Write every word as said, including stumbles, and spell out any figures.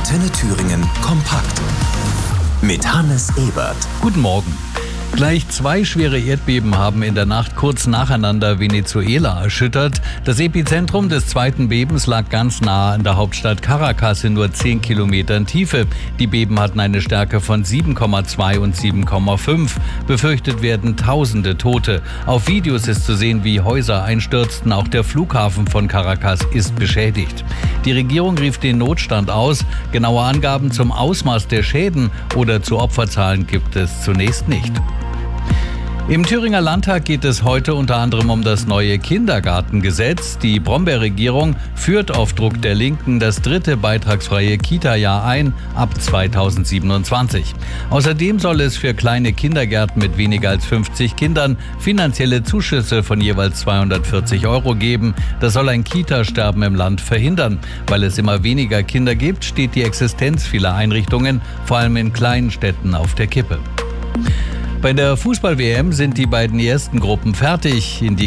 Antenne Thüringen kompakt. Mit Hannes Ebert. Guten Morgen. Gleich zwei schwere Erdbeben haben in der Nacht kurz nacheinander Venezuela erschüttert. Das Epizentrum des zweiten Bebens lag ganz nah an der Hauptstadt Caracas in nur zehn Kilometern Tiefe. Die Beben hatten eine Stärke von sieben Komma zwei und sieben Komma fünf. Befürchtet werden tausende Tote. Auf Videos ist zu sehen, wie Häuser einstürzten. Auch der Flughafen von Caracas ist beschädigt. Die Regierung rief den Notstand aus. Genaue Angaben zum Ausmaß der Schäden oder zu Opferzahlen gibt es zunächst nicht. Im Thüringer Landtag geht es heute unter anderem um das neue Kindergartengesetz. Die Brombeer-Regierung führt auf Druck der Linken das dritte beitragsfreie Kita-Jahr ein, ab zweitausendsiebenundzwanzig. Außerdem soll es für kleine Kindergärten mit weniger als fünfzig Kindern finanzielle Zuschüsse von jeweils zweihundertvierzig Euro geben. Das soll ein Kita-Sterben im Land verhindern. Weil es immer weniger Kinder gibt, steht die Existenz vieler Einrichtungen, vor allem in kleinen Städten, auf der Kippe. Bei der Fußball-W M sind die beiden ersten Gruppen fertig. In die